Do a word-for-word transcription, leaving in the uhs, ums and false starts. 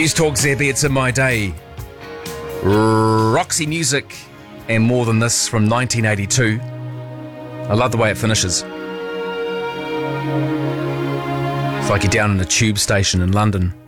News Talk Z B, it's in my day. Roxy Music and More Than This from nineteen eighty-two. I love the way it finishes. It's like you're down in a tube station in London.